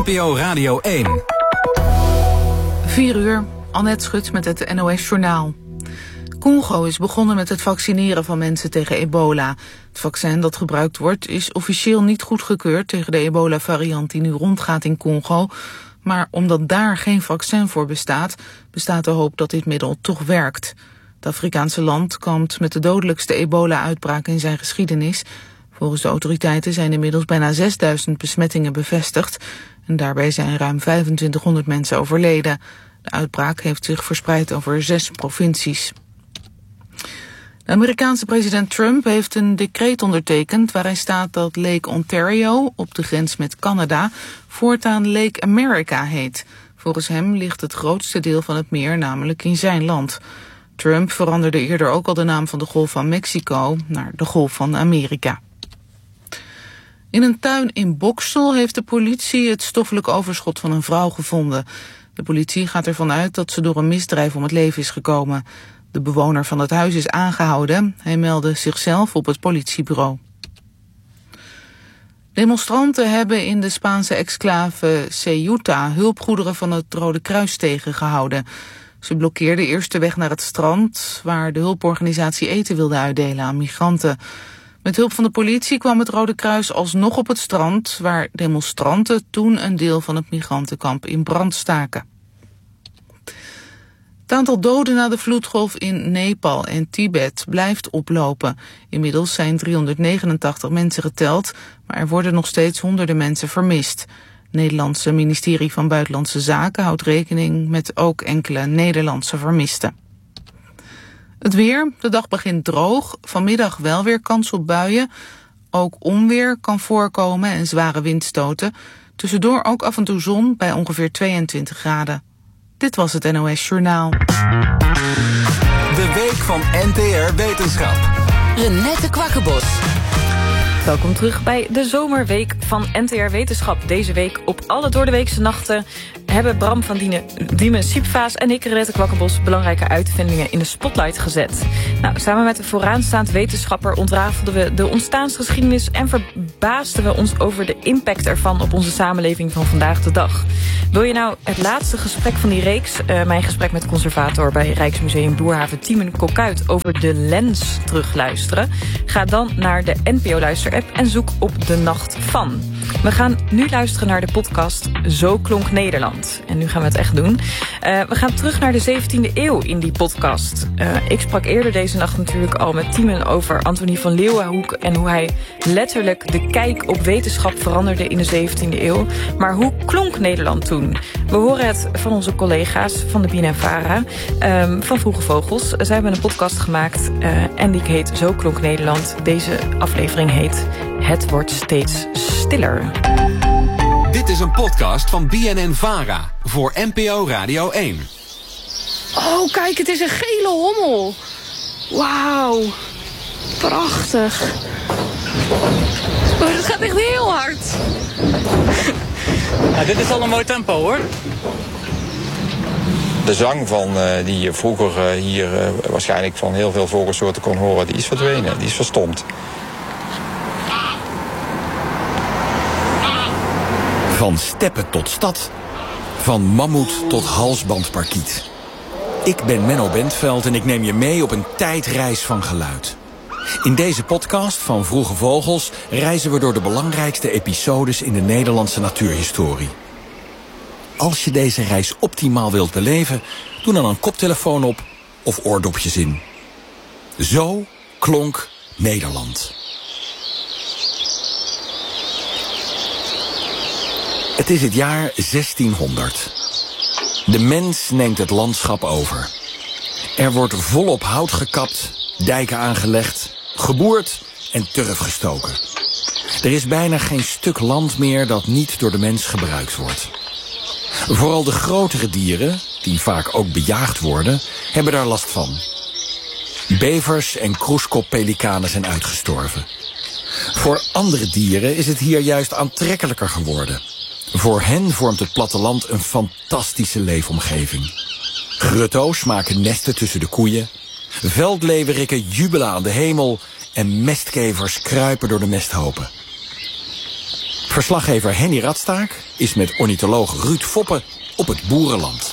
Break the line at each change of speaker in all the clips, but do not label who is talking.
NPO Radio 1.
4 uur, Annette Schut met het NOS Journaal. Congo is begonnen met het vaccineren van mensen tegen ebola. Het vaccin dat gebruikt wordt is officieel niet goedgekeurd tegen de ebola-variant die nu rondgaat in Congo. Maar omdat daar geen vaccin voor bestaat, bestaat de hoop dat dit middel toch werkt. Het Afrikaanse land kampt met de dodelijkste ebola-uitbraak in zijn geschiedenis. Volgens de autoriteiten zijn inmiddels bijna 6000 besmettingen bevestigd. En daarbij zijn ruim 2500 mensen overleden. De uitbraak heeft zich verspreid over 6 provincies. De Amerikaanse president Trump heeft een decreet ondertekend waarin staat dat Lake Ontario, op de grens met Canada, voortaan Lake America heet. Volgens hem ligt het grootste deel van het meer namelijk in zijn land. Trump veranderde eerder ook al de naam van de Golf van Mexico naar de Golf van Amerika. In een tuin in Boxtel heeft de politie het stoffelijk overschot van een vrouw gevonden. De politie gaat ervan uit dat ze door een misdrijf om het leven is gekomen. De bewoner van het huis is aangehouden. Hij meldde zichzelf op het politiebureau. Demonstranten hebben in de Spaanse exclave Ceuta hulpgoederen van het Rode Kruis tegengehouden. Ze blokkeerden eerst de weg naar het strand, waar de hulporganisatie eten wilde uitdelen aan migranten. Met hulp van de politie kwam het Rode Kruis alsnog op het strand, waar demonstranten toen een deel van het migrantenkamp in brand staken. Het aantal doden na de vloedgolf in Nepal en Tibet blijft oplopen. Inmiddels zijn 389 mensen geteld, maar er worden nog steeds honderden mensen vermist. Het Nederlandse ministerie van Buitenlandse Zaken houdt rekening met ook enkele Nederlandse vermisten. Het weer, de dag begint droog, vanmiddag wel weer kans op buien. Ook onweer kan voorkomen en zware windstoten. Tussendoor ook af en toe zon bij ongeveer 22 graden. Dit was het NOS Journaal.
De week van NTR Wetenschap.
Renette Kwakkenbos.
Welkom terug bij de zomerweek van NTR Wetenschap. Deze week op alle doordeweekse nachten hebben Bram van Diemen Siepvaas en ik, Renette Kwakkenbos, belangrijke uitvindingen in de spotlight gezet. Nou, samen met een vooraanstaand wetenschapper ontrafelden we de ontstaansgeschiedenis en verbaasden we ons over de impact ervan op onze samenleving van vandaag de dag. Wil je nou het laatste gesprek van die reeks, mijn gesprek met conservator bij Rijksmuseum Boerhaven Tiemen Kokuit over de lens terugluisteren? Ga dan naar de NPO-luisterapp en zoek op De Nacht van. We gaan nu luisteren naar de podcast Zo klonk Nederland. En nu gaan we het echt doen. We gaan terug naar de 17e eeuw in die podcast. Ik sprak eerder deze nacht natuurlijk al met Tiemen over Antonie van Leeuwenhoek en hoe hij letterlijk de kijk op wetenschap veranderde in de 17e eeuw. Maar hoe klonk Nederland toen? We horen het van onze collega's van de BNN-Vara, van Vroege Vogels. Zij hebben een podcast gemaakt en die heet Zo klonk Nederland. Deze aflevering heet Het wordt steeds stiller.
Dit is een podcast van BNN-Vara voor NPO Radio 1.
Oh, kijk, het is een gele hommel. Wauw, prachtig. Oh, het gaat echt heel hard.
Ja, dit is al een mooi tempo, hoor.
De zang van die je vroeger hier waarschijnlijk van heel veel vogelsoorten kon horen, die is verdwenen, die is verstomd.
Van steppen tot stad, van mammoet tot halsbandparkiet. Ik ben Menno Bentveld en ik neem je mee op een tijdreis van geluid. In deze podcast van Vroege Vogels reizen we door de belangrijkste episodes in de Nederlandse natuurhistorie. Als je deze reis optimaal wilt beleven, doe dan een koptelefoon op of oordopjes in. Zo klonk Nederland. Het is het jaar 1600. De mens neemt het landschap over. Er wordt volop hout gekapt, dijken aangelegd, geboerd en turf gestoken. Er is bijna geen stuk land meer dat niet door de mens gebruikt wordt. Vooral de grotere dieren, die vaak ook bejaagd worden, hebben daar last van. Bevers en kroeskoppelikanen zijn uitgestorven. Voor andere dieren is het hier juist aantrekkelijker geworden. Voor hen vormt het platteland een fantastische leefomgeving. Grutto's maken nesten tussen de koeien. Veldleeuweriken jubelen aan de hemel en mestkevers kruipen door de mesthopen. Verslaggever Henny Radstaak is met ornitholoog Ruud Foppe op het boerenland.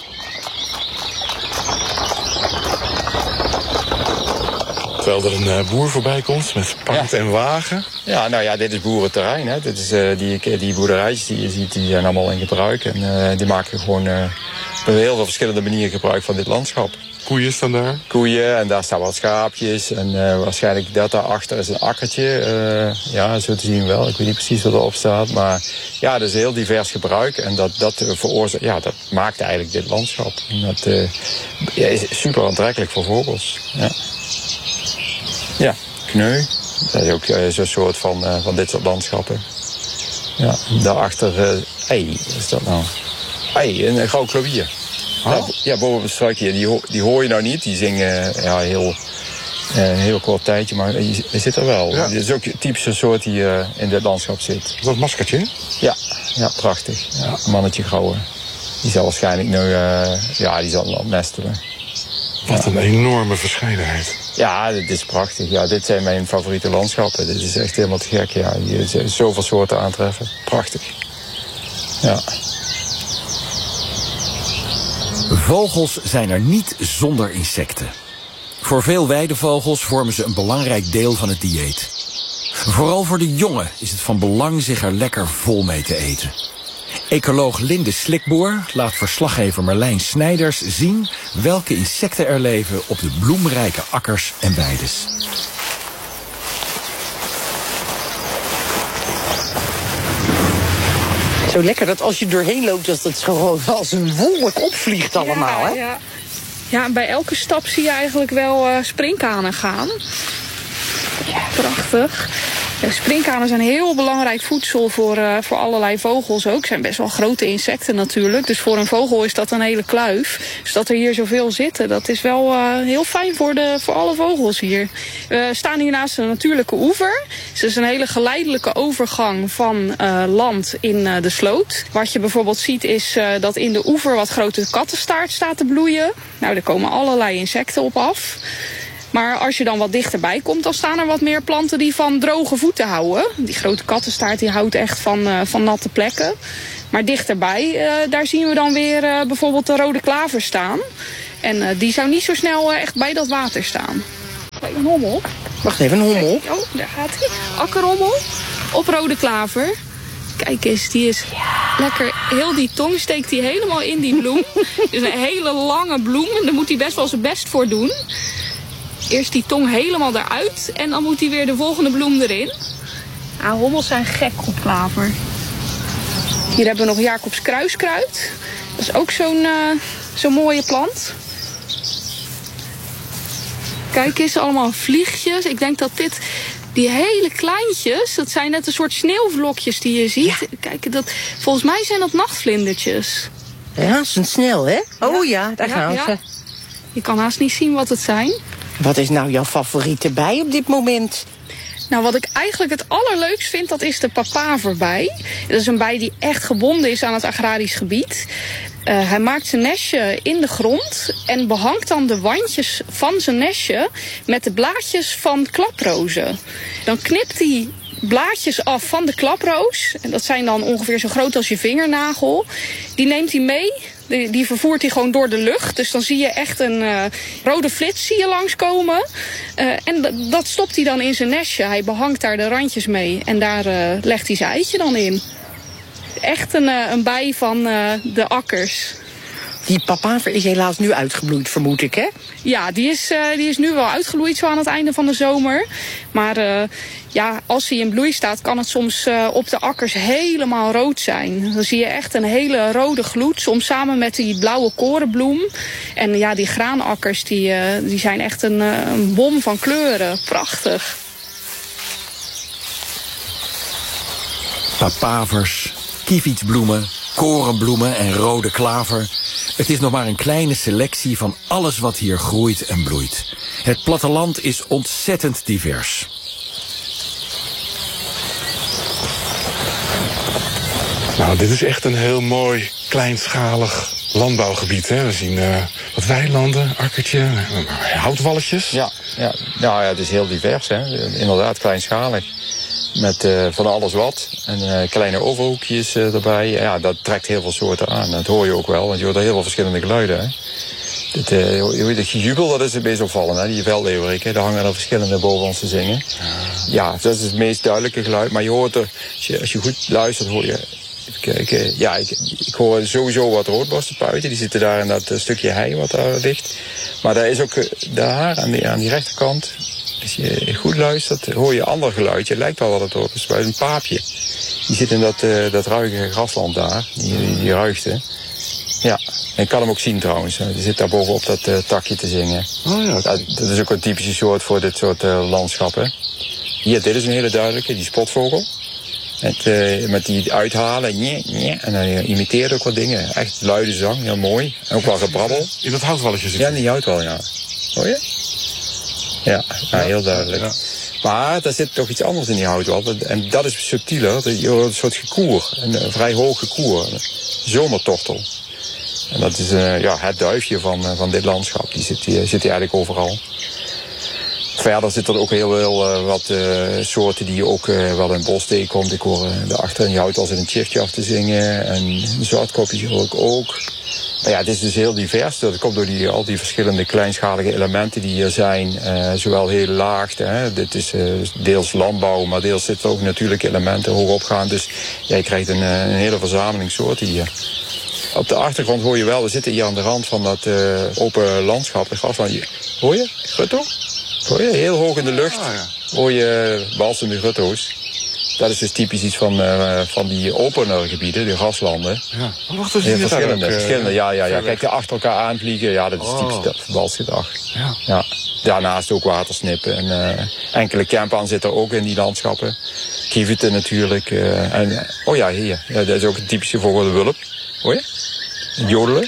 Terwijl er een boer voorbij komt met paard en wagen.
Ja, nou ja, dit is boerenterrein. Hè. Dit is, die boerderijtjes die je ziet, die zijn allemaal in gebruik. En die maken gewoon op heel veel verschillende manieren gebruik van dit landschap.
Koeien staan daar?
Koeien, en daar staan wat schaapjes. En waarschijnlijk dat daarachter is een akkertje. Ja, zo te zien wel. Ik weet niet precies wat erop staat. Maar ja, dat is heel divers gebruik. En dat maakt eigenlijk dit landschap. En dat is super aantrekkelijk voor vogels. Ja. Ja, kneu. Dat is ook zo'n soort van dit soort landschappen. Ja, daarachter, is dat nou? Een grauw klavier. Oh. Ja, boven op het struikje. Die hoor je nou niet. Die zingen heel kort tijdje, maar hij zit er wel. Ja. Dit is ook een typische soort die in dit landschap zit.
Is dat een maskertje?
Ja, prachtig. Ja, een mannetje grauwe. Die zal waarschijnlijk nu, die zal nestelen.
Wat een enorme verscheidenheid.
Ja, dit is prachtig. Ja, dit zijn mijn favoriete landschappen. Dit is echt helemaal te gek. Ja, hier zijn zoveel soorten aantreffen. Prachtig. Ja.
Vogels zijn er niet zonder insecten. Voor veel weidevogels vormen ze een belangrijk deel van het dieet. Vooral voor de jongen is het van belang zich er lekker vol mee te eten. Ecoloog Linde Slikboer laat verslaggever Marlijn Snijders zien welke insecten er leven op de bloemrijke akkers en weides.
Zo lekker dat als je doorheen loopt, dat het gewoon als een wolk opvliegt allemaal, hè?
Ja. Ja, bij elke stap zie je eigenlijk wel sprinkhanen gaan. Ja, prachtig. Ja, sprinkhanen zijn heel belangrijk voedsel voor allerlei vogels ook. Zijn best wel grote insecten natuurlijk. Dus voor een vogel is dat een hele kluif. Dus dat er hier zoveel zitten, dat is wel heel fijn voor alle vogels hier. We staan hier naast een natuurlijke oever. Dus het is een hele geleidelijke overgang van land in de sloot. Wat je bijvoorbeeld ziet is dat in de oever wat grote kattenstaart staat te bloeien. Nou, daar komen allerlei insecten op af. Maar als je dan wat dichterbij komt, dan staan er wat meer planten die van droge voeten houden. Die grote kattenstaart die houdt echt van natte plekken. Maar dichterbij, daar zien we dan weer bijvoorbeeld de rode klaver staan. En die zou niet zo snel echt bij dat water staan. Kijk, een hommel.
Wacht even, een hommel.
Oh, daar gaat hij. Akkerhommel op rode klaver. Kijk eens, die is lekker. Heel die tong steekt hij helemaal in die bloem. Het is een hele lange bloem en daar moet hij best wel zijn best voor doen. Eerst die tong helemaal eruit en dan moet hij weer de volgende bloem erin. Nou, hommels zijn gek op klaver. Hier hebben we nog Jacobs kruiskruid. Dat is ook zo'n mooie plant. Kijk eens, allemaal vliegjes. Ik denk dat die hele kleintjes, dat zijn net een soort sneeuwvlokjes die je ziet. Ja. Kijk, volgens mij zijn dat nachtvlindertjes.
Razendsnel, hè? Oh ja, daar gaan ze.
Je kan haast niet zien wat het zijn.
Wat is nou jouw favoriete bij op dit moment?
Nou, wat ik eigenlijk het allerleukst vind, dat is de papaverbij. Dat is een bij die echt gebonden is aan het agrarisch gebied. Hij maakt zijn nestje in de grond en behangt dan de wandjes van zijn nestje met de blaadjes van klaprozen. Dan knipt hij blaadjes af van de klaproos. En dat zijn dan ongeveer zo groot als je vingernagel. Die neemt hij mee. Die vervoert hij gewoon door de lucht. Dus dan zie je echt een rode flits langskomen. En dat stopt hij dan in zijn nestje. Hij behangt daar de randjes mee. En daar legt hij zijn eitje dan in. Echt een bij van de akkers.
Die papaver is helaas nu uitgebloeid, vermoed ik, hè?
Ja, die is nu wel uitgebloeid zo aan het einde van de zomer. Maar als hij in bloei staat, kan het soms op de akkers helemaal rood zijn. Dan zie je echt een hele rode gloed, soms samen met die blauwe korenbloem. En ja, die graanakkers die zijn echt een bom van kleuren. Prachtig.
Papavers, kievietsbloemen, korenbloemen en rode klaver. Het is nog maar een kleine selectie van alles wat hier groeit en bloeit. Het platteland is ontzettend divers.
Nou, dit is echt een heel mooi, kleinschalig landbouwgebied, hè? We zien wat weilanden, akkertje, houtwalletjes.
Ja, nou ja, het is heel divers, hè? Inderdaad, kleinschalig. Met van alles wat. En kleine overhoekjes erbij. Ja, dat trekt heel veel soorten aan. Dat hoor je ook wel, want je hoort er heel veel verschillende geluiden. Hè. Het gejubel, dat is het meest opvallend. Hè. Die veldleeuwerik, daar hangen er verschillende boven ons te zingen. Ja, dat is het meest duidelijke geluid. Maar je hoort er, als je goed luistert, hoor je... Ik hoor sowieso wat roodborstenpuiten. Die zitten daar in dat stukje hei wat daar ligt. Maar daar is ook daar aan die rechterkant... Als je goed luistert, hoor je een ander geluidje. Het lijkt wel wat het roodborstenpuit, een paapje. Die zit in dat ruige grasland daar, die ruigte. Ja, en ik kan hem ook zien trouwens. Die zit daar bovenop dat takje te zingen. Oh ja. Dat is ook een typische soort voor dit soort landschappen. Hier, dit is een hele duidelijke, die spotvogel. Met die uithalen, en dan imiteert ook wat dingen. Echt luide zang, heel mooi. En ook wel gebrabbel.
In dat houtwalletje zit.
Ja, in die houtwal, ja. Hoor je? Ja, heel duidelijk. Ja. Maar er zit toch iets anders in die houtwal. En dat is subtieler. Je hoort een soort gekoer. Een vrij hoog gekoer. Een zomertortel. En dat is het duifje van dit landschap. Die zit hier eigenlijk overal. Verder zit er ook heel wat soorten die je ook wel in het bos tegenkomt. Ik hoor daarachter in die hout als in een chiftje af te zingen. En zwartkopjes hoor ik ook. Maar ja, het is dus heel divers. Dat komt door al die verschillende kleinschalige elementen die hier zijn. Zowel heel laag. Dit is deels landbouw, maar deels zitten ook natuurlijke elementen hoog opgaan. Dus je krijgt een hele verzameling soorten hier. Op de achtergrond hoor je wel, we zitten hier aan de rand van dat open landschap. Het grasland. Hoor je? Grutto? Hoor je? Heel hoog in de lucht hoor je balsende grutto's. Dat is dus typisch iets van die opener gebieden, die graslanden.
Ja. Maar wacht eens,
verschillende. Ja. Kijk, die achter elkaar aanvliegen, ja, dat is typisch dat balsgedrag. Ja. Daarnaast ook watersnippen. En enkele campan zitten ook in die landschappen. Kieviten natuurlijk. Hier. Ja, dat is ook een typische vogel, de wulp. Hoor je? Jodelen.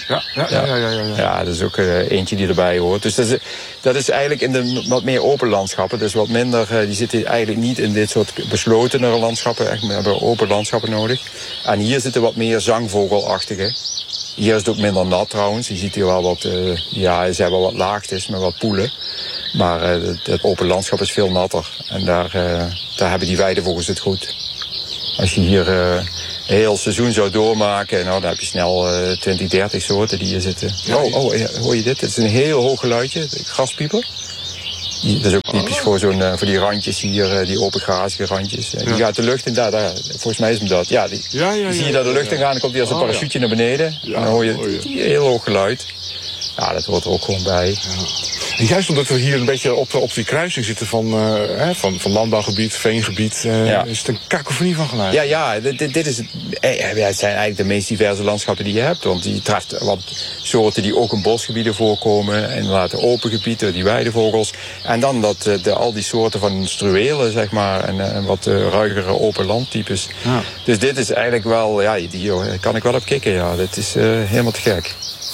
Ja, dat is ook eentje die erbij hoort. Dus dat is eigenlijk in de wat meer open landschappen. Dus wat minder, die zitten eigenlijk niet in dit soort beslotenere landschappen. Echt, we hebben open landschappen nodig. En hier zitten wat meer zangvogelachtige. Hier is het ook minder nat trouwens. Je ziet hier wel wat, ze hebben wat laagtes met wat poelen. Maar het open landschap is veel natter. En daar hebben die weidevogels het goed. Als je hier een heel seizoen zou doormaken, nou, dan heb je snel 20, 30 soorten die hier zitten. Hoor je dit? Het is een heel hoog geluidje, graspieper. Dat is ook typisch voor die randjes hier, die open grazige randjes. Die gaat de lucht in, daar, volgens mij is hem dat. Ja, zie je daar de lucht in gaan, dan komt hij als een parachute naar beneden. En dan hoor je die heel hoog geluid. Ja, dat hoort er ook gewoon bij. Ja.
En juist omdat we hier een beetje op die kruising zitten van landbouwgebied, veengebied, is het een kakofonie van geluid.
Dit is het zijn eigenlijk de meest diverse landschappen die je hebt. Want je treft wat soorten die ook in bosgebieden voorkomen. En laten open gebieden, die weidevogels. En dan al die soorten van struwelen, zeg maar. En wat ruigere open landtypes. Ja. Dus dit is eigenlijk wel, hier kan ik wel op kicken. Ja. Dit is helemaal te gek.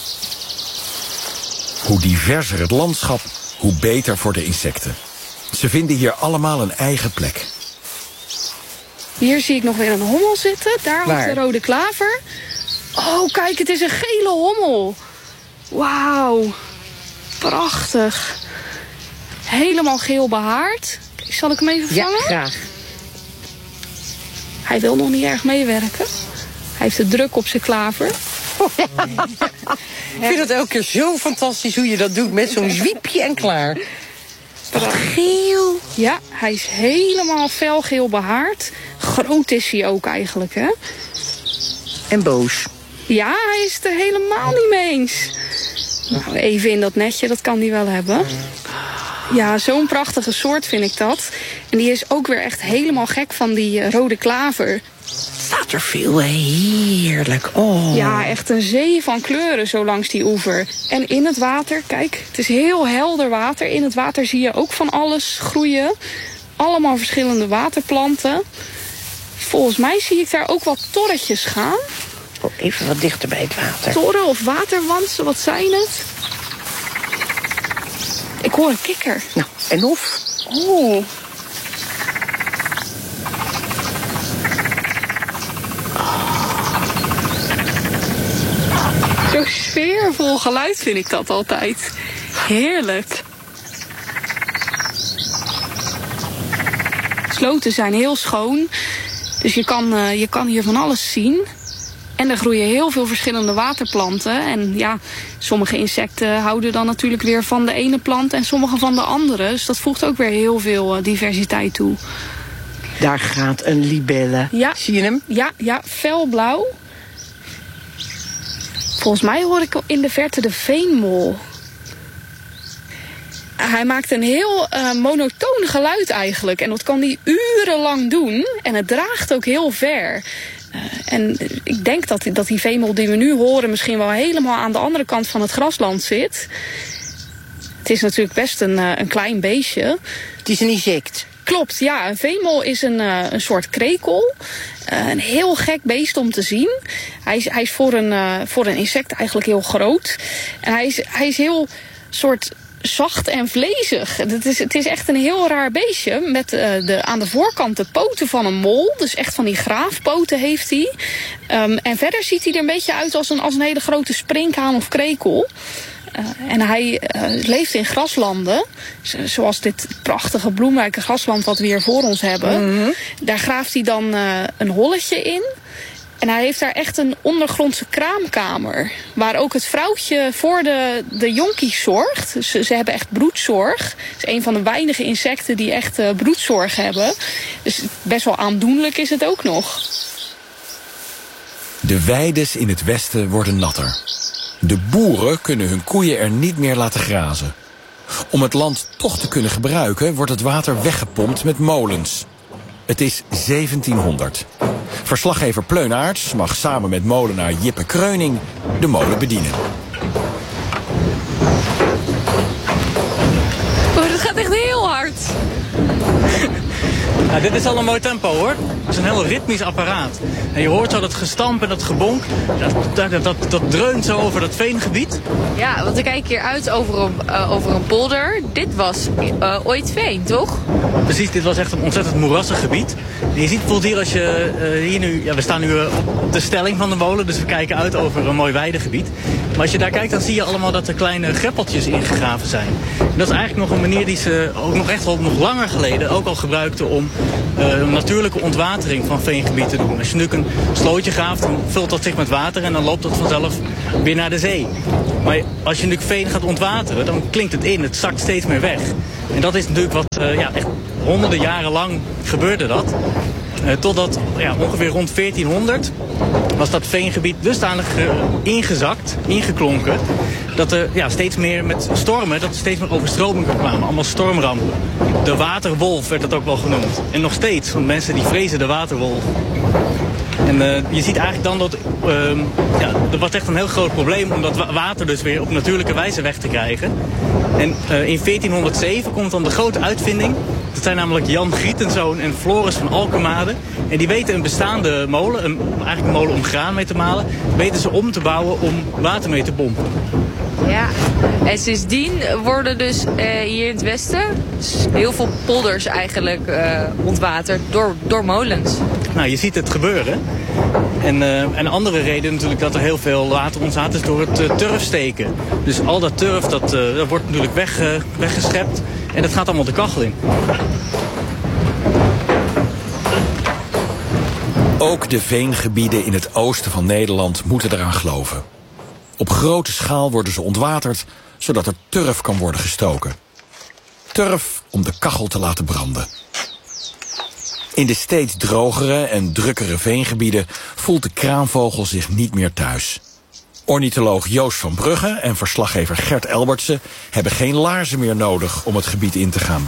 Hoe diverser het landschap, hoe beter voor de insecten. Ze vinden hier allemaal een eigen plek.
Hier zie ik nog weer een hommel zitten. Daar hangt de rode klaver. Oh, kijk, het is een gele hommel. Wauw. Prachtig. Helemaal geel behaard. Zal ik hem even vangen?
Ja, graag.
Hij wil nog niet erg meewerken. Hij heeft de druk op zijn klaver.
Ik vind het elke keer zo fantastisch hoe je dat doet met zo'n zwiepje en klaar. Wat geel.
Ja, hij is helemaal felgeel behaard. Groot is hij ook eigenlijk, hè?
En boos.
Ja, hij is het er helemaal niet mee eens. Nou, even in dat netje, dat kan hij wel hebben. Ja, zo'n prachtige soort vind ik dat. En die is ook weer echt helemaal gek van die rode klaver.
Staat er veel, heerlijk. Oh.
Ja, echt een zee van kleuren zo langs die oever. En in het water, kijk, het is heel helder water. In het water zie je ook van alles groeien. Allemaal verschillende waterplanten. Volgens mij zie ik daar ook wat torretjes gaan.
Oh, even wat dichter bij het water.
Torren of waterwansen, wat zijn het? Ik hoor een kikker.
Nou, en of?
Oh. Zo sfeervol geluid vind ik dat altijd. Heerlijk. sloten zijn heel schoon. Dus je kan hier van alles zien. En er groeien heel veel verschillende waterplanten. En ja, sommige insecten houden dan natuurlijk weer van de ene plant en sommige van de andere. Dus dat voegt ook weer heel veel diversiteit toe.
Daar gaat een libelle.
Ja.
Zie je hem?
Ja, felblauw. Volgens mij hoor ik in de verte de veenmol. Hij maakt een heel monotoon geluid eigenlijk. En dat kan hij urenlang doen. En het draagt ook heel ver. En ik denk dat die veenmol die we nu horen misschien wel helemaal aan de andere kant van het grasland zit. Het is natuurlijk best een klein beestje. Het
is een insect.
Klopt, ja. Een veenmol is een soort krekel. Een heel gek beest om te zien. Hij is voor een insect eigenlijk heel groot. En hij is heel soort zacht en vlezig. Het is echt een heel raar beestje. Met aan de voorkant de poten van een mol. Dus echt van die graafpoten heeft hij. En verder ziet hij er een beetje uit als een hele grote sprinkhaan of krekel. En hij leeft in graslanden. Zoals dit prachtige bloemrijke grasland wat we hier voor ons hebben. Mm-hmm. Daar graaft hij dan een holletje in. En hij heeft daar echt een ondergrondse kraamkamer. Waar ook het vrouwtje voor de jonkies zorgt. Dus ze hebben echt broedzorg. Het is een van de weinige insecten die echt broedzorg hebben. Dus best wel aandoenlijk is het ook nog.
De weides in het westen worden natter. De boeren kunnen hun koeien er niet meer laten grazen. Om het land toch te kunnen gebruiken wordt het water weggepompt met molens. Het is 1700. Verslaggever Pleunaerts mag samen met molenaar Jippe Kreuning de molen bedienen.
Oh, dat gaat echt heel hard.
Nou, dit is al een mooi tempo hoor. Het is een heel ritmisch apparaat. En je hoort zo dat gestamp en dat gebonk. Dat dreunt zo over dat veengebied.
Ja, want ik kijk hier uit over een polder. Dit was ooit veen, toch?
Precies, dit was echt een ontzettend moerassig gebied. En je ziet bijvoorbeeld hier als je hier nu... Ja, we staan nu op de stelling van de molen, dus we kijken uit over een mooi weidegebied. Maar als je daar kijkt, dan zie je allemaal dat er kleine greppeltjes ingegraven zijn. En dat is eigenlijk nog een manier die ze ook nog echt wel nog langer geleden ook al gebruikten om een natuurlijke ontwatering van veengebied te doen. Als je nu een slootje graaft, dan vult dat zich met water en dan loopt dat vanzelf weer naar de zee. Maar als je nu veen gaat ontwateren, dan klinkt het in, het zakt steeds meer weg. En dat is natuurlijk wat echt honderden jaren lang gebeurde dat. Totdat ongeveer rond 1400 was dat veengebied dusdanig ingeklonken dat er steeds meer met stormen, dat er steeds meer overstromingen kwamen. Allemaal stormrampen. De waterwolf werd dat ook wel genoemd. En nog steeds, want mensen die vrezen de waterwolf. En je ziet eigenlijk dan dat er was echt een heel groot probleem om dat water dus weer op natuurlijke wijze weg te krijgen. En in 1407 komt dan de grote uitvinding. Dat zijn namelijk Jan Grietenzoon en Floris van Alkemade. En die weten een bestaande molen, eigenlijk een molen om graan mee te malen, weten ze om te bouwen om water mee te pompen.
Ja, en sindsdien worden dus hier in het westen heel veel polders eigenlijk ontwaterd door molens.
Nou, je ziet het gebeuren. En een andere reden natuurlijk dat er heel veel water ontstaat is door het turfsteken. Dus al dat turf, dat wordt natuurlijk weggeschept en dat gaat allemaal de kachel in.
Ook de veengebieden in het oosten van Nederland moeten eraan geloven. Op grote schaal worden ze ontwaterd, zodat er turf kan worden gestoken. Turf om de kachel te laten branden. In de steeds drogere en drukkere veengebieden voelt de kraanvogel zich niet meer thuis. Ornitholoog Joost van Brugge en verslaggever Gert Elbertse hebben geen laarzen meer nodig om het gebied in te gaan.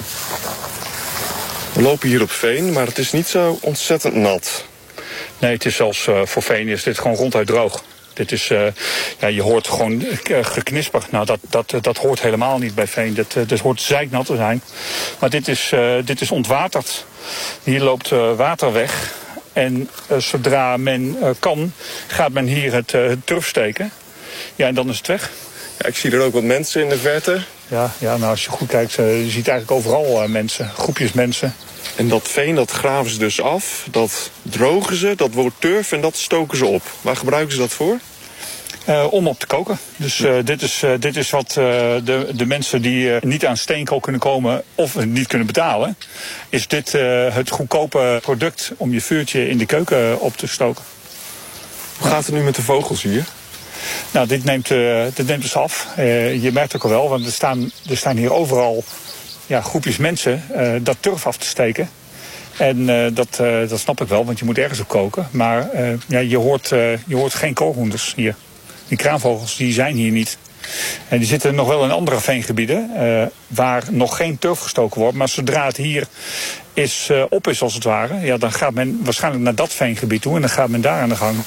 We lopen hier op veen, maar het is niet zo ontzettend nat.
Nee, het is zelfs voor veen is dit gewoon ronduit droog. Dit is, je hoort gewoon geknisper. Nou, dat hoort helemaal niet bij veen. Dit hoort zeiknat te zijn. Maar dit is ontwaterd. Hier loopt water weg. En zodra men kan, gaat men hier het turf steken. Ja, en dan is het weg.
Ja, ik zie er ook wat mensen in de verte.
Ja, nou, als je goed kijkt, je ziet eigenlijk overal mensen, groepjes mensen.
En dat veen, dat graven ze dus af, dat drogen ze, dat wordt turf en dat stoken ze op. Waar gebruiken ze dat voor?
om op te koken. Dus dit is wat de mensen die niet aan steenkool kunnen komen of het niet kunnen betalen, is dit het goedkope product om je vuurtje in de keuken op te stoken.
Hoe gaat het nu met de vogels hier?
Nou, dit neemt dus af. Je merkt ook al wel, want er staan hier overal groepjes mensen dat turf af te steken. En dat snap ik wel, want je moet ergens op koken. Maar je hoort geen koolhoenders hier. Die kraanvogels die zijn hier niet. En die zitten nog wel in andere veengebieden waar nog geen turf gestoken wordt. Maar zodra het hier op is als het ware, dan gaat men waarschijnlijk naar dat veengebied toe en dan gaat men daar aan de gang.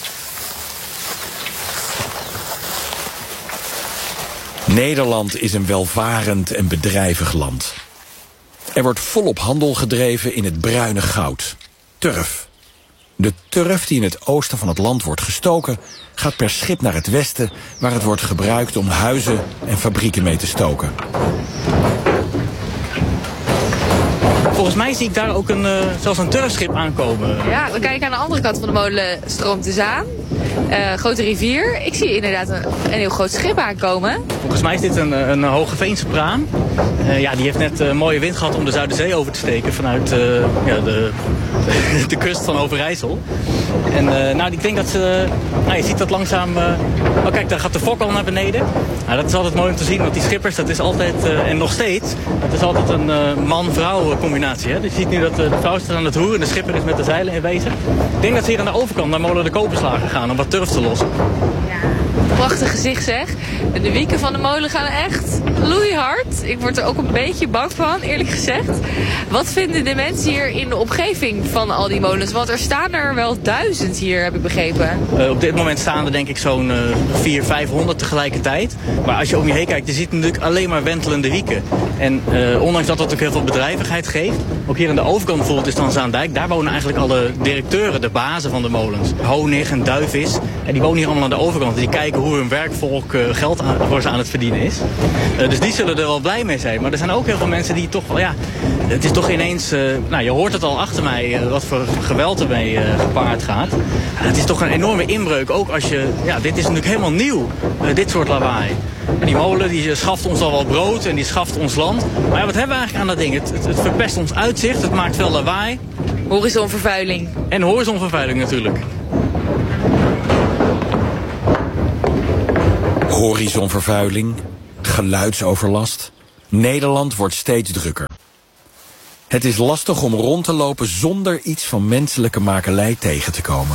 Nederland is een welvarend en bedrijvig land. Er wordt volop handel gedreven in het bruine goud. Turf. De turf die in het oosten van het land wordt gestoken, gaat per schip naar het westen, waar het wordt gebruikt om huizen en fabrieken mee te stoken.
Volgens mij zie ik daar ook zelfs een turfschip aankomen.
Ja, we kijken aan de andere kant van de molen, stroomt de Zaan. Grote rivier. Ik zie inderdaad een heel groot schip aankomen.
Volgens mij is dit een Hogeveense praan. Die heeft net een mooie wind gehad om de Zuiderzee over te steken vanuit de kust van Overijssel. En ik denk dat ze... je ziet dat langzaam... kijk, daar gaat de fok al naar beneden. Dat is altijd mooi om te zien, want die schippers, dat is altijd... en nog steeds, dat is altijd een man-vrouw combinatie. Hè? Dus je ziet nu dat de vrouw staat aan het roeren en de schipper is met de zeilen in bezig. Ik denk dat ze hier aan de overkant naar molen de Koperslager gaan om wat turf te lossen.
Prachtig gezicht zeg. De wieken van de molen gaan echt loeihard. Ik word er ook een beetje bang van, eerlijk gezegd. Wat vinden de mensen hier in de omgeving van al die molens? Want er staan er wel 1000 hier, heb ik begrepen.
Op dit moment staan er denk ik zo'n 400-500 tegelijkertijd. Maar als je om je heen kijkt, je ziet natuurlijk alleen maar wentelende wieken. En ondanks dat dat ook heel veel bedrijvigheid geeft, ook hier aan de overkant bijvoorbeeld is dan Zaandijk, daar wonen eigenlijk alle directeuren, de bazen van de molens. Honig en Duivis. En die wonen hier allemaal aan de overkant. Die kijken hoe hun werkvolk geld voor ze aan het verdienen is. Dus die zullen er wel blij mee zijn. Maar er zijn ook heel veel mensen die toch wel, het is toch ineens, je hoort het al achter mij, wat voor geweld ermee gepaard gaat. Het is toch een enorme inbreuk, ook als je, dit is natuurlijk helemaal nieuw, dit soort lawaai. En die molen die schaft ons al wel brood en die schaft ons land. Maar wat hebben we eigenlijk aan dat ding? Het verpest ons uitzicht, het maakt veel lawaai.
Horizonvervuiling.
En horizonvervuiling natuurlijk.
Horizonvervuiling, geluidsoverlast. Nederland wordt steeds drukker. Het is lastig om rond te lopen zonder iets van menselijke makelij tegen te komen.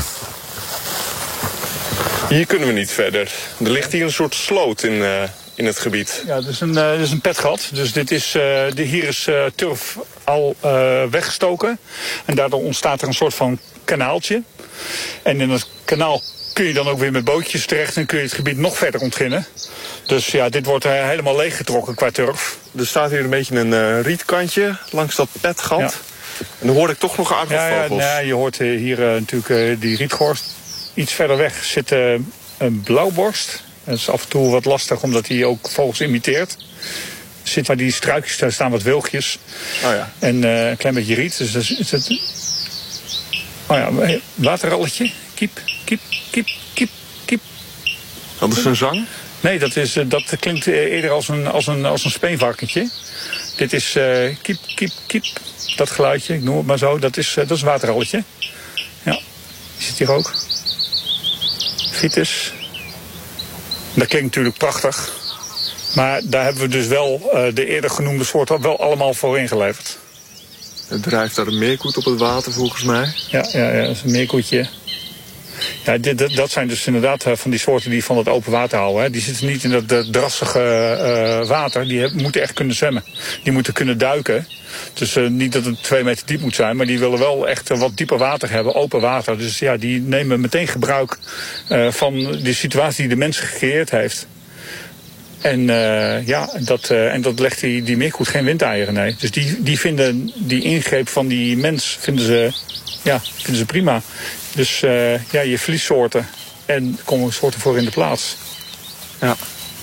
Hier kunnen we niet verder. Er ligt hier een soort sloot in het gebied.
Ja, dit is een petgat. Dus hier is turf al weggestoken. En daardoor ontstaat er een soort van kanaaltje. En in het kanaal kun je dan ook weer met bootjes terecht en kun je het gebied nog verder ontginnen. Dus dit wordt helemaal leeggetrokken qua turf.
Er staat hier een beetje een rietkantje langs dat petgat. Ja. En dan hoor ik toch nog aardappelvogels.
Ja, je hoort hier natuurlijk die rietgorst. Iets verder weg zit een blauwborst. Dat is af en toe wat lastig omdat hij ook vogels imiteert. Zit waar die struikjes, daar staan wat wilgjes.
Oh ja.
En een klein beetje riet. Dus is het... waterralletje. Kiep, kiep, kiep, kiep, kiep.
Dat is een zang?
Nee, dat klinkt eerder als een speenvarkentje. Dit is kiep, kiep, kiep. Dat geluidje, ik noem het maar zo. Dat is een waterralletje. Ja, die zit hier ook. Vitus. Dat klinkt natuurlijk prachtig. Maar daar hebben we dus wel de eerder genoemde soorten wel allemaal voor ingeleverd.
Er drijft daar een meerkoet op het water volgens mij.
Ja, dat is een meerkoetje. Ja, dat zijn dus inderdaad van die soorten die van het open water houden. Hè. Die zitten niet in dat drassige water. Die moeten echt kunnen zwemmen. Die moeten kunnen duiken. Dus niet dat het 2 meter diep moet zijn. Maar die willen wel echt wat dieper water hebben. Open water. Dus die nemen meteen gebruik van de situatie die de mens gecreëerd heeft. En dat legt die meerkoet geen windeieren, nee. Dus die vinden die ingreep van die mens vinden ze prima. Dus je verliest soorten en er komen soorten voor in de plaats.
Ja.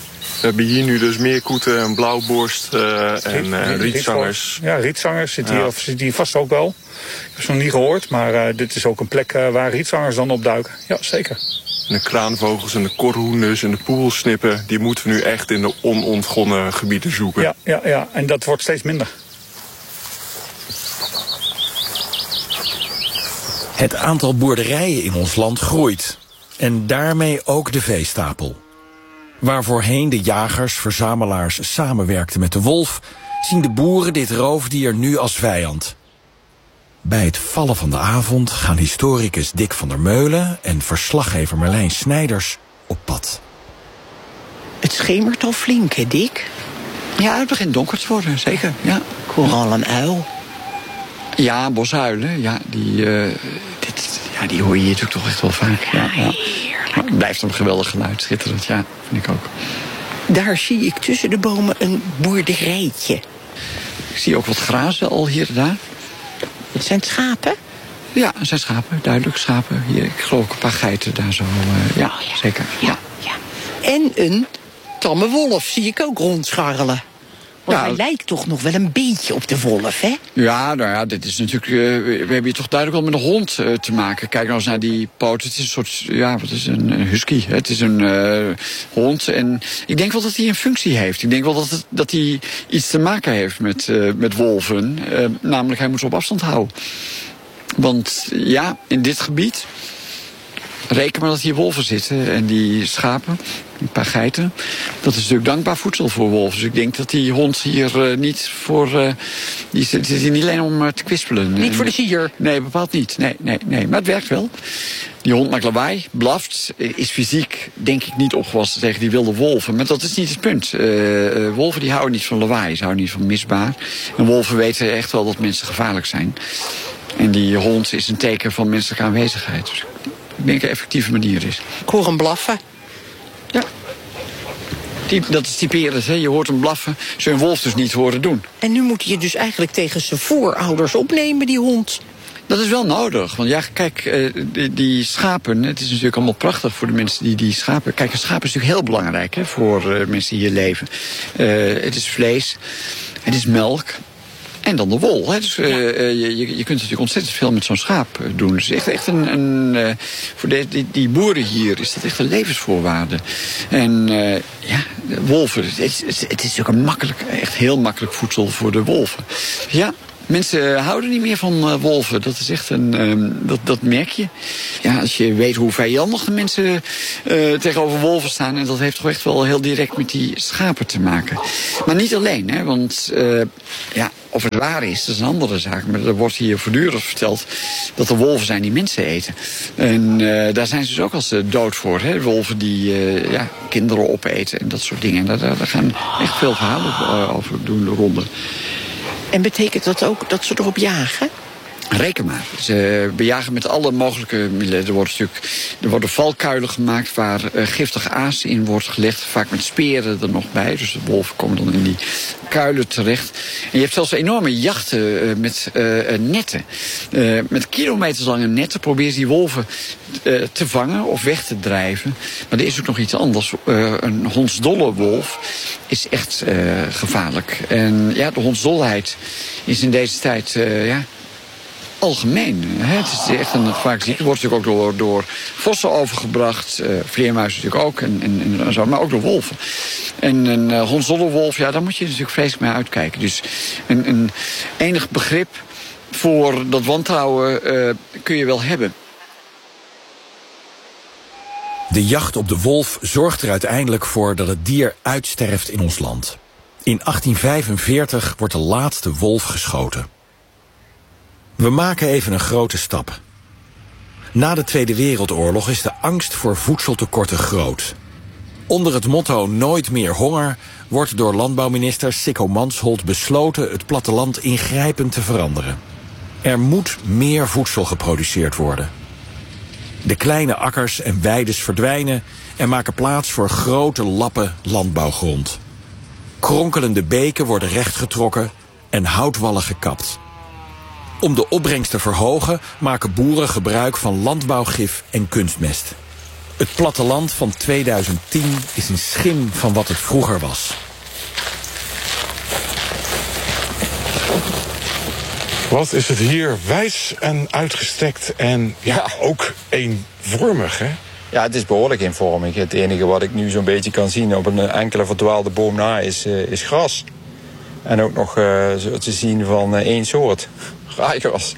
We hebben hier nu dus meerkoeten, een blauwborst en rietzangers.
Ja, rietzangers zit hier vast ook wel. Ik heb ze nog niet gehoord, maar dit is ook een plek waar rietzangers dan opduiken. Ja, zeker.
En de kraanvogels en de korhoenders en de poelsnippen, die moeten we nu echt in de onontgonnen gebieden zoeken.
Ja, en dat wordt steeds minder.
Het aantal boerderijen in ons land groeit. En daarmee ook de veestapel. Waar voorheen de jagers, verzamelaars samenwerkten met de wolf, zien de boeren dit roofdier nu als vijand. Bij het vallen van de avond gaan historicus Dick van der Meulen en verslaggever Marlijn Snijders op pad.
Het schemert al flink, hè, Dick?
Ja, het begint donker te worden, zeker. Ja.
Ik hoor al een uil.
Ja, bosuilen, ja, die hoor je hier natuurlijk toch echt wel vaak. Ja. Maar het blijft een geweldig geluid, schitterend, ja, vind ik ook.
Daar zie ik tussen de bomen een boerderijtje.
Ik zie ook wat grazen al hier en daar.
Het zijn schapen?
Ja, het zijn schapen, duidelijk schapen. Hier, ik geloof ook een paar geiten daar zo, ja, zeker. Ja.
En een tamme wolf zie ik ook rondscharrelen. Want hij lijkt toch nog wel een beetje op de wolf, hè?
Ja, nou ja, dit is natuurlijk... we hebben hier toch duidelijk wel met een hond te maken. Kijk nou eens naar die poten. Het is een soort... Ja, wat is een husky? Het is een hond. En ik denk wel dat hij een functie heeft. Ik denk wel dat hij iets te maken heeft met wolven. Namelijk, hij moet ze op afstand houden. Want ja, in dit gebied... Reken maar dat hier wolven zitten en die schapen, een paar geiten. Dat is natuurlijk dankbaar voedsel voor wolven. Dus ik denk dat die hond hier niet voor... die zit hier niet alleen om te kwispelen.
Niet voor de sier?
Nee, bepaald niet. Nee. Maar het werkt wel. Die hond maakt lawaai, blaft, is fysiek denk ik niet opgewassen tegen die wilde wolven. Maar dat is niet het punt. Wolven die houden niet van lawaai, ze houden niet van misbaar. En wolven weten echt wel dat mensen gevaarlijk zijn. En die hond is een teken van menselijke aanwezigheid. Dus ik denk een effectieve manier is.
Ik hoor hem blaffen.
Ja. Dat is typerend, hè? Je hoort hem blaffen. Zou een wolf dus niet horen doen.
En nu moet je dus eigenlijk tegen zijn voorouders opnemen, die hond.
Dat is wel nodig. Want ja, kijk, die schapen, het is natuurlijk allemaal prachtig voor de mensen die schapen... Kijk, een schaap is natuurlijk heel belangrijk, hè, voor mensen die hier leven. Het is vlees, het is melk... En dan de wol. Hè. Dus, je kunt natuurlijk ontzettend veel met zo'n schaap doen. Dus echt voor die boeren hier is dat echt een levensvoorwaarde. En wolven, het is ook echt heel makkelijk voedsel voor de wolven. Ja. Mensen houden niet meer van wolven. Dat is echt dat merk je. Ja, als je weet hoe vijandig de mensen tegenover wolven staan... en dat heeft toch echt wel heel direct met die schapen te maken. Maar niet alleen, hè, want of het waar is, dat is een andere zaak. Maar er wordt hier voortdurend verteld dat er wolven zijn die mensen eten. En daar zijn ze dus ook als dood voor. Hè? Wolven die kinderen opeten en dat soort dingen. En daar gaan echt veel verhalen over doen de ronde.
En betekent dat ook dat ze erop jagen?
Reken maar. Ze bejagen met alle mogelijke middelen. Er worden valkuilen gemaakt waar giftig aas in wordt gelegd. Vaak met speren er nog bij. Dus de wolven komen dan in die kuilen terecht. En je hebt zelfs enorme jachten met netten. Met kilometerslange netten proberen ze die wolven te vangen of weg te drijven. Maar er is ook nog iets anders. Een hondsdolle wolf is echt gevaarlijk. En ja, de hondsdolheid is in deze tijd... algemeen. Het is echt een gevaarlijke ziekte. Het wordt natuurlijk ook door vossen overgebracht. Vleermuizen natuurlijk ook. En zo, maar ook door wolven. En een hondsdolle wolf, daar moet je natuurlijk vreselijk mee uitkijken. Dus een enig begrip voor dat wantrouwen kun je wel hebben.
De jacht op de wolf zorgt er uiteindelijk voor dat het dier uitsterft in ons land. In 1845 wordt de laatste wolf geschoten. We maken even een grote stap. Na de Tweede Wereldoorlog is de angst voor voedseltekorten groot. Onder het motto Nooit meer honger wordt door landbouwminister Sikko Mansholt besloten het platteland ingrijpend te veranderen. Er moet meer voedsel geproduceerd worden. De kleine akkers en weides verdwijnen en maken plaats voor grote lappen landbouwgrond. Kronkelende beken worden rechtgetrokken en houtwallen gekapt. Om de opbrengst te verhogen maken boeren gebruik van landbouwgif en kunstmest. Het platteland van 2010 is een schim van wat het vroeger was.
Wat is het hier wijs en uitgestrekt en ook eenvormig, hè?
Ja, het is behoorlijk eenvormig. Het enige wat ik nu zo'n beetje kan zien op een enkele verdwaalde boom na is gras. En ook nog te zien van één soort. Raaigras.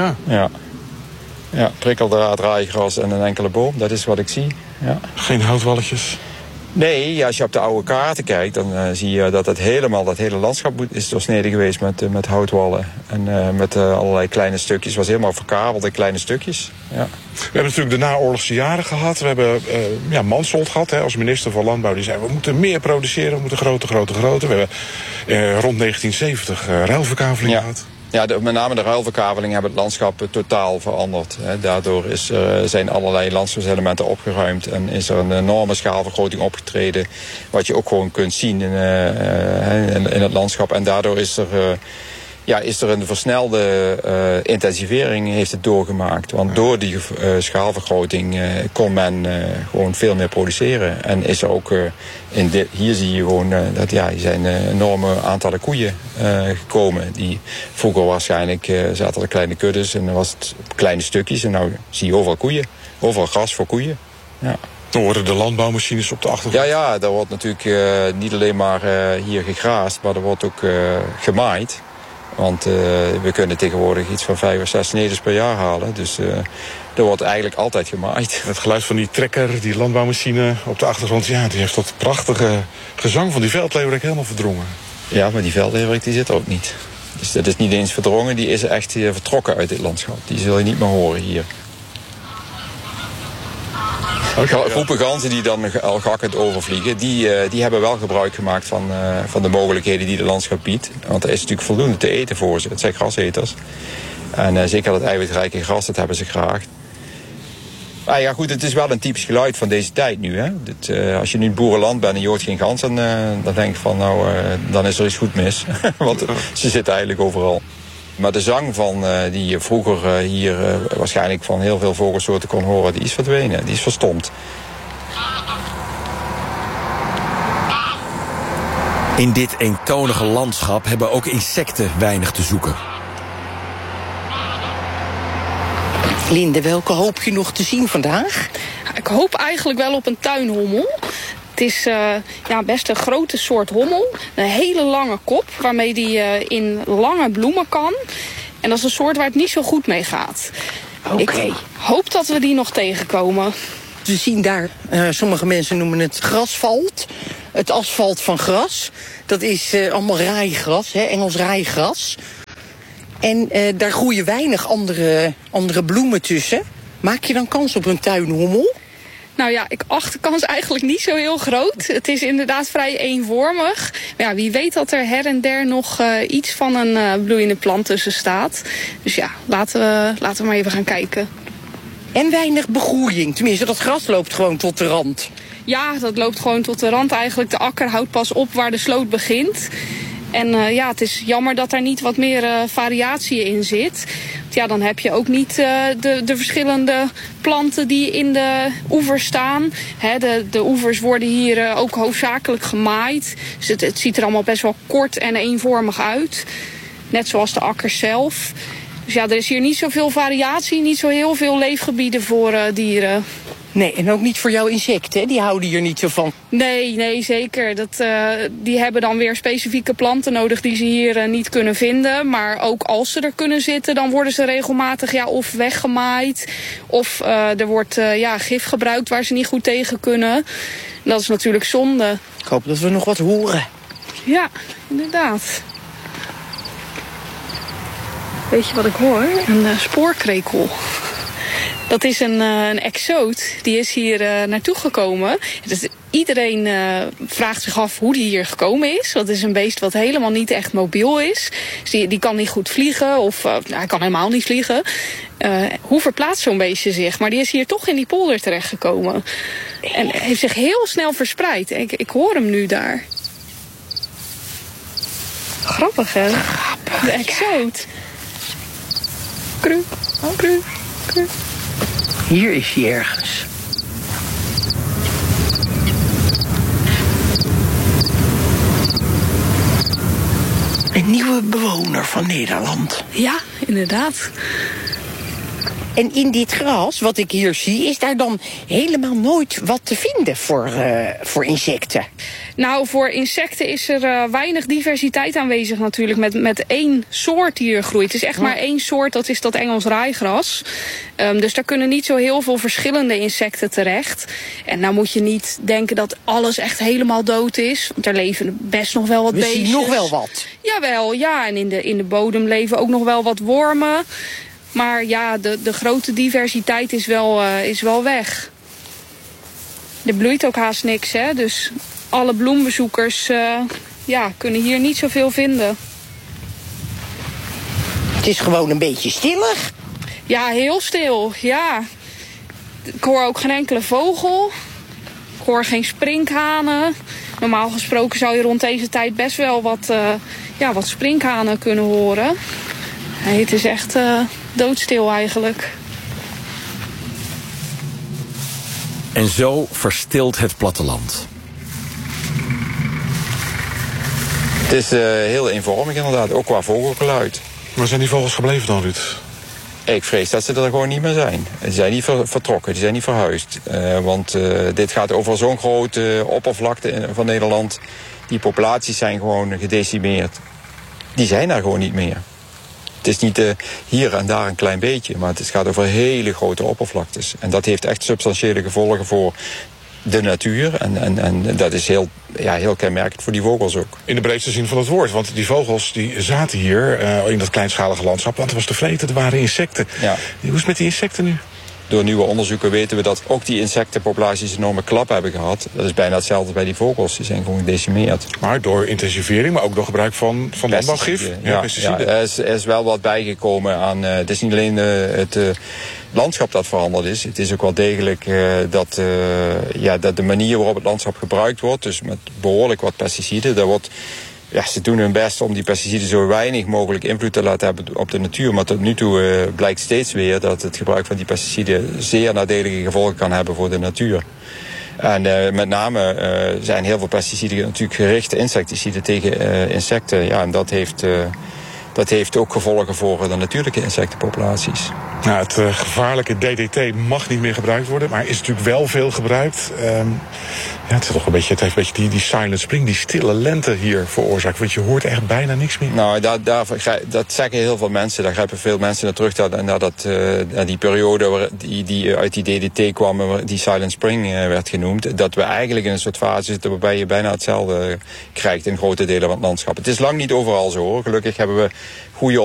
Ja, prikkeldraad, raaigras en een enkele boom. Dat is wat ik zie. Ja.
Geen houtwalletjes?
Nee, als je op de oude kaarten kijkt, dan zie je dat dat hele landschap is doorsneden geweest met houtwallen. En met allerlei kleine stukjes. Het was helemaal verkabeld in kleine stukjes. Ja.
We hebben natuurlijk de naoorlogse jaren gehad. We hebben Mansholt gehad als minister van Landbouw. Die zei, we moeten meer produceren, we moeten groter. We hebben rond 1970 ruilverkaveling gehad.
Ja, met name de ruilverkaveling hebben het landschap totaal veranderd. Daardoor zijn allerlei landschapselementen opgeruimd en is er een enorme schaalvergroting opgetreden. Wat je ook gewoon kunt zien in het landschap. En daardoor is er een versnelde intensivering heeft het doorgemaakt. Want door die schaalvergroting kon men gewoon veel meer produceren. En is er ook, hier zie je gewoon dat er zijn enorme aantallen koeien gekomen. Die vroeger waarschijnlijk zaten er kleine kuddes en dan was het kleine stukjes. En nu zie je overal koeien, overal gras voor koeien. Ja.
Dan worden de landbouwmachines op de achtergrond.
Ja, daar wordt natuurlijk niet alleen maar hier gegraast, maar er wordt ook gemaaid. Want we kunnen tegenwoordig iets van 5 of 6 sneders per jaar halen. Dus er wordt eigenlijk altijd gemaaid.
Het geluid van die trekker, die landbouwmachine op de achtergrond, die heeft dat prachtige gezang van die veldleeuwerik helemaal verdrongen.
Ja, maar die veldleeuwerik die zit er ook niet. Dus dat is niet eens verdrongen, die is echt vertrokken uit dit landschap. Die zul je niet meer horen hier. Groepen ganzen die dan al gakkend overvliegen, die hebben wel gebruik gemaakt van de mogelijkheden die het landschap biedt. Want er is natuurlijk voldoende te eten voor ze. Het zijn graseters. En zeker dat eiwitrijke gras, dat hebben ze graag. Maar ja goed, het is wel een typisch geluid van deze tijd nu. Hè? Als je nu in het boerenland bent en je hoort geen gans, dan denk je van dan is er iets goed mis. Want ze zitten eigenlijk overal. Maar de zang die je vroeger hier waarschijnlijk van heel veel vogelsoorten kon horen, die is verdwenen, die is verstomd.
In dit eentonige landschap hebben ook insecten weinig te zoeken.
Linde, welke hoop je nog te zien vandaag?
Ik hoop eigenlijk wel op een tuinhommel. Het is best een grote soort hommel. Een hele lange kop, waarmee die in lange bloemen kan. En dat is een soort waar het niet zo goed mee gaat. Ik hoop dat we die nog tegenkomen.
We zien daar, sommige mensen noemen het grasvalt. Het asfalt van gras. Dat is allemaal raaigras, Engels raaigras. En daar groeien weinig andere bloemen tussen. Maak je dan kans op een tuinhommel?
Nou ja, ik acht de kans eigenlijk niet zo heel groot. Het is inderdaad vrij eenvormig. Maar ja, wie weet dat er her en der nog iets van een bloeiende plant tussen staat. Dus ja, laten we maar even gaan kijken.
En weinig begroeiing. Tenminste, dat gras loopt gewoon tot de rand.
Ja, dat loopt gewoon tot de rand eigenlijk. De akker houdt pas op waar de sloot begint. En het is jammer dat daar niet wat meer variatie in zit. Want ja, dan heb je ook niet de verschillende planten die in de oevers staan. De oevers worden hier ook hoofdzakelijk gemaaid. Dus het ziet er allemaal best wel kort en eenvormig uit. Net zoals de akkers zelf. Dus ja, er is hier niet zoveel variatie, niet zo heel veel leefgebieden voor dieren.
Nee, en ook niet voor jouw insecten, die houden hier niet zo van.
Nee, zeker. Die hebben dan weer specifieke planten nodig die ze hier niet kunnen vinden. Maar ook als ze er kunnen zitten, dan worden ze regelmatig of weggemaaid. Of er wordt gif gebruikt waar ze niet goed tegen kunnen. Dat is natuurlijk zonde.
Ik hoop dat we nog wat horen.
Ja, inderdaad. Weet je wat ik hoor? Een spoorkrekel. Dat is een exoot, die is hier naartoe gekomen. Dus iedereen vraagt zich af hoe die hier gekomen is. Want het is een beest wat helemaal niet echt mobiel is. Dus die kan niet goed vliegen, of hij kan helemaal niet vliegen. Hoe verplaatst zo'n beestje zich? Maar die is hier toch in die polder terechtgekomen. En heeft zich heel snel verspreid. Ik hoor hem nu daar. Grappig, hè? Grappig, de exoot. Kru, kru, kru.
Hier is hij ergens. nieuwe bewoner van Nederland.
Ja, inderdaad.
En in dit gras, wat ik hier zie, is daar dan helemaal nooit wat te vinden voor insecten?
Nou, voor insecten is er weinig diversiteit aanwezig natuurlijk met één soort die er groeit. Het is echt maar één soort, dat is dat Engels raaigras. Dus daar kunnen niet zo heel veel verschillende insecten terecht. En nou moet je niet denken dat alles echt helemaal dood is. Want er leven best nog wel wat beestjes.
We zien nog wel wat.
Jawel, ja. En in de bodem leven ook nog wel wat wormen. Maar ja, de grote diversiteit is wel weg. Er bloeit ook haast niks, hè. Dus alle bloembezoekers kunnen hier niet zoveel vinden.
Het is gewoon een beetje stillig.
Ja, heel stil, ja. Ik hoor ook geen enkele vogel. Ik hoor geen sprinkhanen. Normaal gesproken zou je rond deze tijd best wel wat sprinkhanen kunnen horen. Nee, het is echt doodstil eigenlijk.
En zo verstilt het platteland.
Het is heel eenvormig inderdaad, ook qua vogelgeluid.
Waar zijn die vogels gebleven dan, Ruud?
Ik vrees dat ze er gewoon niet meer zijn. Die zijn niet vertrokken, die zijn niet verhuisd. Want dit gaat over zo'n grote oppervlakte van Nederland. Die populaties zijn gewoon gedecimeerd. Die zijn daar gewoon niet meer. Het is niet hier en daar een klein beetje, maar het gaat over hele grote oppervlaktes. En dat heeft echt substantiële gevolgen voor de natuur. En dat is heel kenmerkend voor die vogels ook.
In de breedste zin van het woord. Want die vogels die zaten hier in dat kleinschalige landschap. Want er was te vreten, er waren insecten.
Ja.
Hoe is het met die insecten nu?
Door nieuwe onderzoeken weten we dat ook die insectenpopulaties een enorme klap hebben gehad. Dat is bijna hetzelfde bij die vogels. Die zijn gewoon gedecimeerd.
Maar door intensivering, maar ook door gebruik van landbouwgif?
Ja, er is wel wat bijgekomen aan. Het is niet alleen het landschap dat veranderd is. Het is ook wel degelijk dat de manier waarop het landschap gebruikt wordt. Dus met behoorlijk wat pesticiden. Ze doen hun best om die pesticiden zo weinig mogelijk invloed te laten hebben op de natuur. Maar tot nu toe blijkt steeds weer dat het gebruik van die pesticiden zeer nadelige gevolgen kan hebben voor de natuur. En met name zijn heel veel pesticiden natuurlijk gerichte insecticiden tegen insecten. Ja, en dat heeft ook gevolgen voor de natuurlijke insectenpopulaties.
Nou, het gevaarlijke DDT mag niet meer gebruikt worden, maar is natuurlijk wel veel gebruikt. Het is toch het heeft een beetje die silent spring, die stille lente hier veroorzaakt. Want je hoort echt bijna niks meer.
Nou, dat zeggen heel veel mensen. Daar grijpen veel mensen naar terug naar die periode die uit die DDT kwam, waar die silent spring werd genoemd. Dat we eigenlijk in een soort fase zitten waarbij je bijna hetzelfde krijgt in grote delen van het landschap. Het is lang niet overal zo, hoor. Gelukkig hebben we goede